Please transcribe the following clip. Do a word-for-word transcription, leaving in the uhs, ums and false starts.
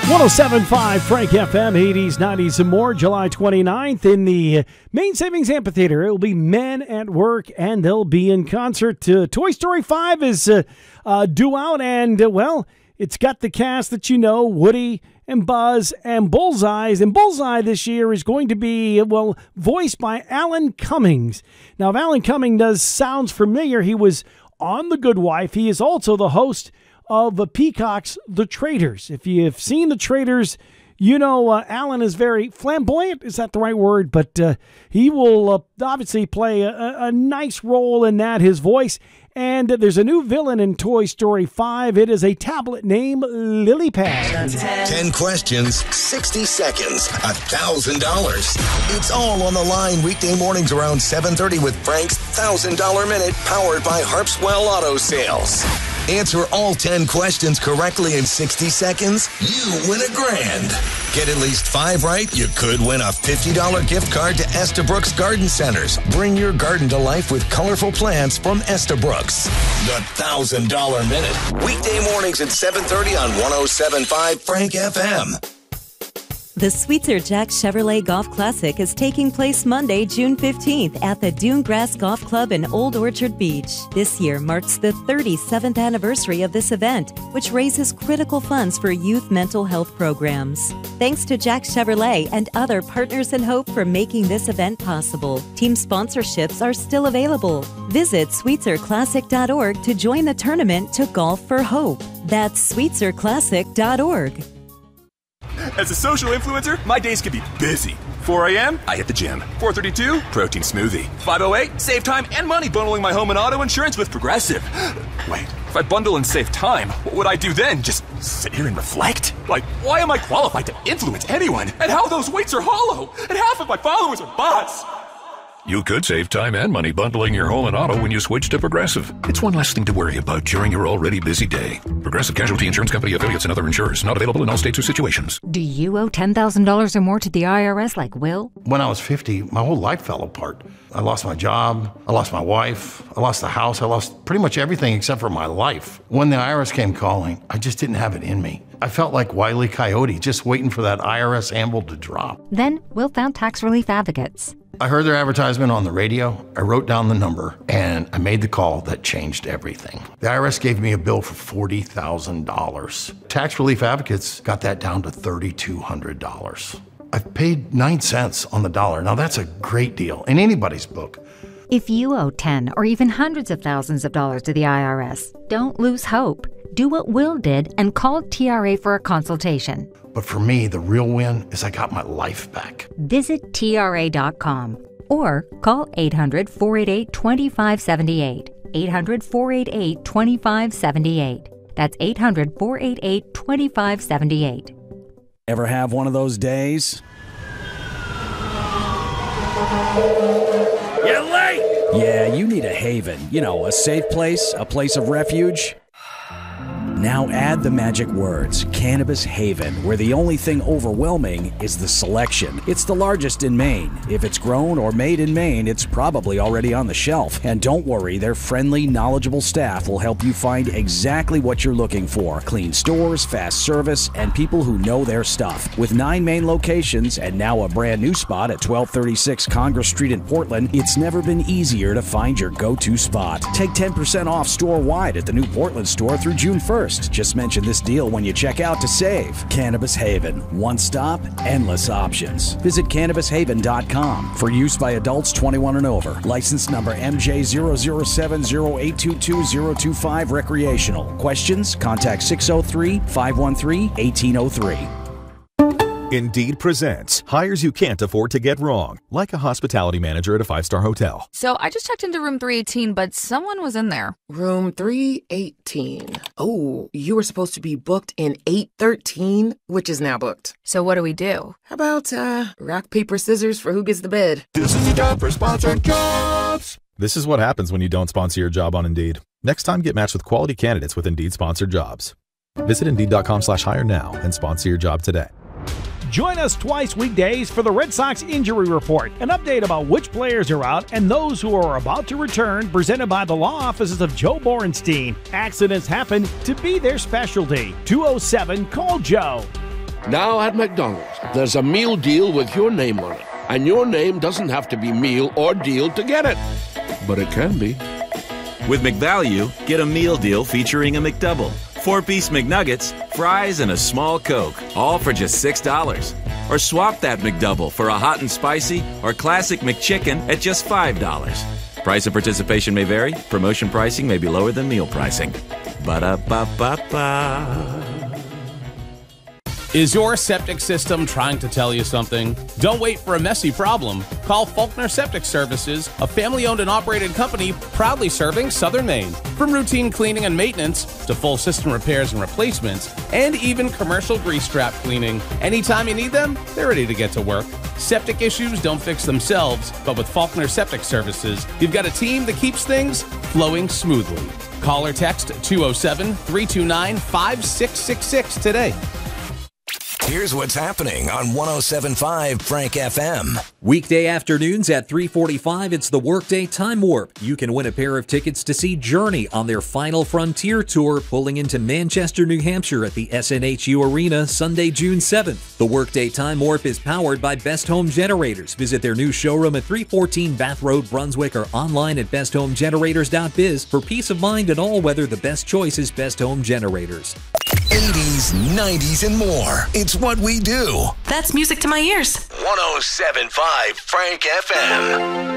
one oh seven point five Frank F M, eighties, nineties, and more. July twenty-ninth in the Main Savings Amphitheater. It will be Men at Work, and they'll be in concert. Uh, Toy Story five is uh, uh, due out, and, uh, well, it's got the cast that you know, Woody and Buzz and Bullseyes. And Bullseye this year is going to be, well, voiced by Alan Cummings. Now, if Alan Cummings does sounds familiar, he was on The Good Wife. He is also the host of Peacock's The Traitors. If you've seen The Traitors, you know uh, Alan is very flamboyant. Is that the right word? But uh, he will uh, obviously play a, a nice role in that, his voice. And uh, there's a new villain in Toy Story five. It is a tablet named Lily Pad. Ten questions, sixty seconds, one thousand dollars. It's all on the line weekday mornings around seven thirty with Frank's one thousand dollars Minute, powered by Harpswell Auto Sales. Answer all ten questions correctly in sixty seconds, you win a grand. Get at least five right, you could win a fifty dollars gift card to Estabrooks Garden Centers. Bring your garden to life with colorful plants from Estabrooks. The one thousand dollars Minute. Weekday mornings at seven thirty on one oh seven point five Frank F M. The Sweetser Jack Chevrolet Golf Classic is taking place Monday, June fifteenth at the Dunegrass Golf Club in Old Orchard Beach. This year marks the thirty-seventh anniversary of this event, which raises critical funds for youth mental health programs. Thanks to Jack Chevrolet and other partners in Hope for making this event possible. Team sponsorships are still available. Visit Sweetser Classic dot org to join the tournament to Golf for Hope. That's Sweetser Classic dot org. As a social influencer, my days can be busy. four a.m., I hit the gym. four thirty-two, protein smoothie. five oh eight, save time and money bundling my home and auto insurance with Progressive. Wait, if I bundle and save time, what would I do then? Just sit here and reflect? Like, why am I qualified to influence anyone? And how those weights are hollow? And half of my followers are bots. You could save time and money bundling your home and auto when you switch to Progressive. It's one less thing to worry about during your already busy day. Progressive Casualty Insurance Company, affiliates, and other insurers. Not available in all states or situations. Do you owe ten thousand dollars or more to the I R S like Will? When I was fifty, my whole life fell apart. I lost my job, I lost my wife, I lost the house, I lost pretty much everything except for my life. When the I R S came calling, I just didn't have it in me. I felt like Wile E. Coyote, just waiting for that I R S anvil to drop. Then Will found Tax Relief Advocates. I heard their advertisement on the radio, I wrote down the number, and I made the call that changed everything. The I R S gave me a bill for forty thousand dollars. Tax Relief Advocates got that down to three thousand two hundred dollars. I've paid nine cents on the dollar. Now that's a great deal in anybody's book. If you owe ten or even hundreds of thousands of dollars to the I R S, don't lose hope. Do what Will did and call T R A for a consultation. But for me, the real win is I got my life back. Visit T R A dot com or call eight hundred, four eight eight, two five seven eight. eight hundred, four eight eight, two five seven eight. That's eight hundred, four eight eight, two five seven eight. Ever have one of those days? You're late! Yeah, you need a haven. You know, a safe place, a place of refuge. Now add the magic words, Cannabis Haven, where the only thing overwhelming is the selection. It's the largest in Maine. If it's grown or made in Maine, it's probably already on the shelf. And don't worry, their friendly, knowledgeable staff will help you find exactly what you're looking for. Clean stores, fast service, and people who know their stuff. With nine main locations and now a brand new spot at twelve thirty-six Congress Street in Portland, it's never been easier to find your go-to spot. Take ten percent off store-wide at the new Portland store through June first. Just mention this deal when you check out to save. Cannabis Haven. One stop, endless options. Visit cannabis haven dot com. For use by adults twenty-one and over. License number M J zero zero seven zero eight two two zero two five recreational. Questions? Contact six oh three, five one three, one eight oh three. Indeed presents hires you can't afford to get wrong, like a hospitality manager at a five-star hotel. So I just checked into room three eighteen, but someone was in there. Room three eighteen. Oh, you were supposed to be booked in eight thirteen, which is now booked. So what do we do? How about, uh, rock, paper, scissors for who gets the bed? This is the job for sponsored jobs. This is what happens when you don't sponsor your job on Indeed. Next time, get matched with quality candidates with Indeed sponsored jobs. Visit Indeed.com slash hire now and sponsor your job today. Join us twice weekdays for the Red Sox Injury Report, an update about which players are out and those who are about to return, presented by the law offices of Joe Borenstein. Accidents happen to be their specialty. two oh seven, call Joe. Now at McDonald's, there's a meal deal with your name on it. And your name doesn't have to be meal or deal to get it. But it can be. With McValue, get a meal deal featuring a McDouble, four-piece McNuggets, fries, and a small Coke, all for just six dollars. Or swap that McDouble for a hot and spicy or classic McChicken at just five dollars. Price of participation may vary. Promotion pricing may be lower than meal pricing. Ba-da-ba-ba-ba. Is your septic system trying to tell you something? Don't wait for a messy problem. Call Faulkner Septic Services, a family-owned and operated company proudly serving Southern Maine. From routine cleaning and maintenance to full system repairs and replacements, and even commercial grease trap cleaning. Anytime you need them, they're ready to get to work. Septic issues don't fix themselves, but with Faulkner Septic Services, you've got a team that keeps things flowing smoothly. Call or text two oh seven, three two nine, five six six six today. Here's what's happening on one oh seven point five Frank F M. Weekday afternoons at three forty-five, it's the Workday Time Warp. You can win a pair of tickets to see Journey on their Final Frontier Tour, pulling into Manchester, New Hampshire at the S N H U Arena Sunday, June seventh. The Workday Time Warp is powered by Best Home Generators. Visit their new showroom at three fourteen Bath Road, Brunswick, or online at best home generators dot biz. For peace of mind and all weather, the best choice is Best Home Generators. eighties, nineties, and more. It's what we do. That's music to my ears. one oh seven point five Frank F M.